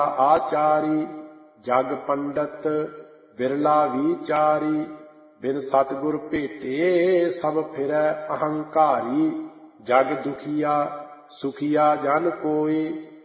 ਆਚਾਰੀ ਜਗ ਪੰਡਤ ਬਿਰਲਾ ਵਿਚਾਰੀ। ਬਿਨ ਸਤਿਗੁਰ ਭੇਟੇ ਸਭ ਫਿਰੈ ਅਹੰਕਾਰੀ। ਜਗ ਦੁਖੀਆ ਸੁਖੀਆ ਜਨ ਕੋਇ